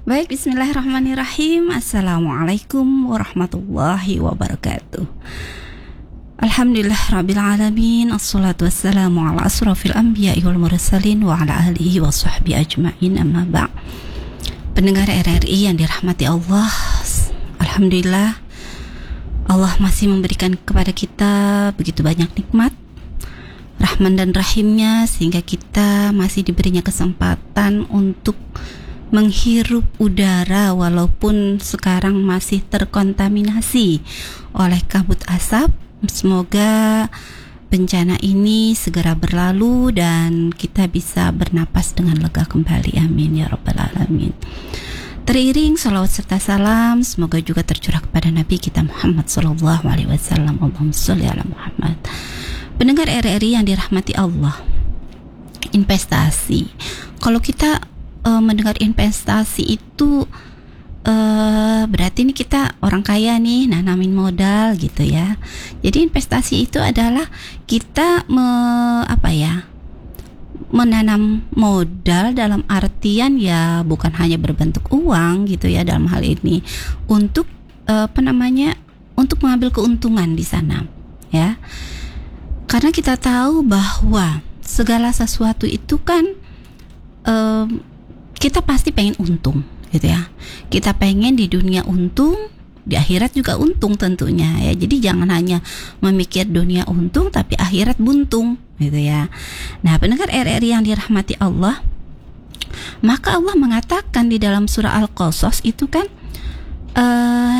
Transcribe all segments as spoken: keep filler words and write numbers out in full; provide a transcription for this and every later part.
Baik, bismillahirrahmanirrahim. Assalamualaikum warahmatullahi wabarakatuh. Alhamdulillah Rabbil Alamin. Assalatu wassalamu ala asrafil anbiya'i wal mursalin wa ala alihi wa sahbihi ajma'in, amma ba'. Pendengar R R I yang dirahmati Allah, Alhamdulillah Allah masih memberikan kepada kita begitu banyak nikmat, Rahman dan Rahimnya, sehingga kita masih diberinya kesempatan untuk menghirup udara walaupun sekarang masih terkontaminasi oleh kabut asap. Semoga bencana ini segera berlalu dan kita bisa bernapas dengan lega kembali. Amin ya rabbal alamin. Teriring salawat serta salam semoga juga tercurah kepada Nabi kita Muhammad sallallahu alaihi wasallam. Allahumma sholli ala Muhammad. Pendengar R R I yang dirahmati Allah, investasi. Kalau kita uh, mendengar investasi itu uh, berarti ini kita orang kaya nih, nanamin modal gitu ya. Jadi investasi itu adalah kita me, apa ya? menanam modal dalam artian ya bukan hanya berbentuk uang gitu ya dalam hal ini, untuk uh, apa namanya? untuk mengambil keuntungan di sana ya. Karena kita tahu bahwa segala sesuatu itu kan um, kita pasti pengen untung gitu ya. Kita pengen di dunia untung, di akhirat juga untung tentunya ya. Jadi jangan hanya memikir dunia untung tapi akhirat buntung gitu ya. Nah, pendengar R R I yang dirahmati Allah, maka Allah mengatakan di dalam surah Al-Qasas itu kan uh,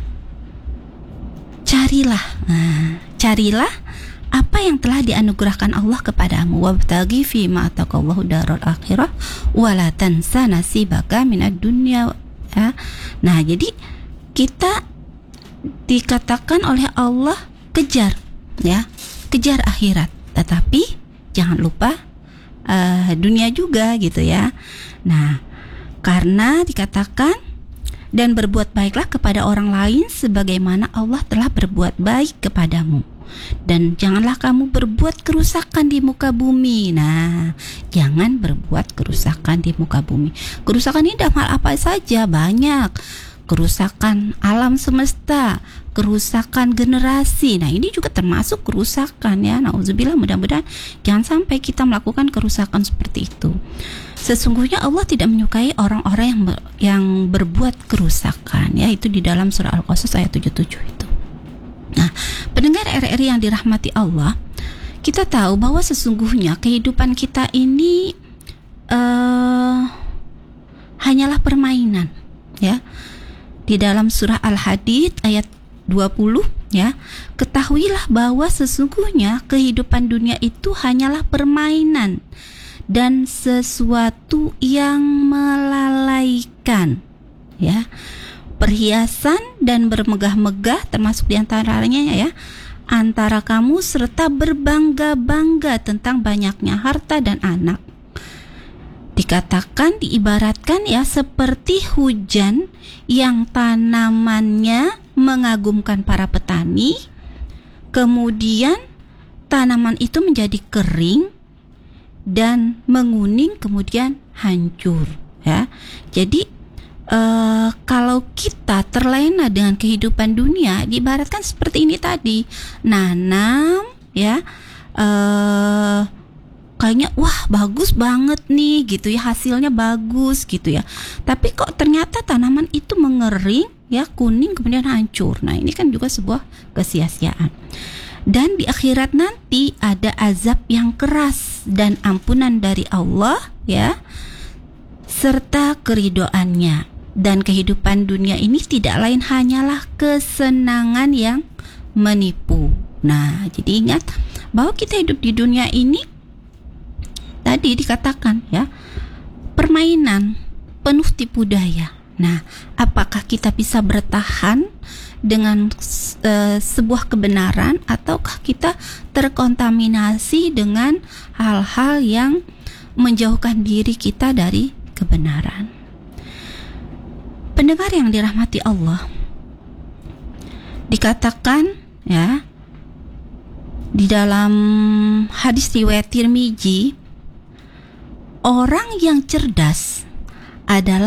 carilah, nah, carilah apa yang telah dianugerahkan Allah kepadamu, wabtaghi fi ma ataqallahu darul akhirah wala tansa nasibaka minad dunya ya. Nah, jadi kita dikatakan oleh Allah kejar ya, kejar akhirat, tetapi jangan lupa uh, dunia juga gitu ya. Nah, karena dikatakan dan berbuat baiklah kepada orang lain sebagaimana Allah telah berbuat baik kepadamu. Dan janganlah kamu berbuat kerusakan di muka bumi. Nah, jangan berbuat kerusakan di muka bumi. Kerusakan ini dalam hal apa saja? Banyak. Kerusakan alam semesta, kerusakan generasi. Nah, ini juga termasuk kerusakan ya. Nauzubillah, mudah-mudahan jangan sampai kita melakukan kerusakan seperti itu. Sesungguhnya Allah tidak menyukai orang-orang yang ber, yang berbuat kerusakan ya. Itu di dalam surah Al-Qasas ayat tujuh puluh tujuh itu. Nah, pendengar R R I yang dirahmati Allah, kita tahu bahwa sesungguhnya kehidupan kita ini uh, hanyalah permainan ya. Di dalam surah Al-Hadid ayat dua puluh ya, ketahuilah bahwa sesungguhnya kehidupan dunia itu hanyalah permainan dan sesuatu yang melalaikan ya. Perhiasan dan bermegah-megah termasuk diantaranya ya, antara kamu serta berbangga-bangga tentang banyaknya harta dan anak. Dikatakan, diibaratkan ya seperti hujan yang tanamannya mengagumkan para petani, kemudian tanaman itu menjadi kering dan menguning kemudian hancur ya. Jadi Uh, kalau kita terlena dengan kehidupan dunia, diibaratkan seperti ini tadi, nanam ya, uh, kayaknya wah bagus banget nih gitu ya, hasilnya bagus gitu ya, tapi kok ternyata tanaman itu mengering ya, kuning kemudian hancur. Nah, ini kan juga sebuah kesia-siaan. Dan di akhirat nanti ada azab yang keras dan ampunan dari Allah ya, serta keridoannya. Dan kehidupan dunia ini tidak lain hanyalah kesenangan yang menipu. Nah, jadi ingat bahwa kita hidup di dunia ini tadi dikatakan ya, permainan penuh tipu daya. Nah, apakah kita bisa bertahan dengan uh, sebuah kebenaran, ataukah kita terkontaminasi dengan hal-hal yang menjauhkan diri kita dari kebenaran? Pendengar yang dirahmati Allah, dikatakan ya di dalam hadis riwayat Tirmizi, orang yang cerdas adalah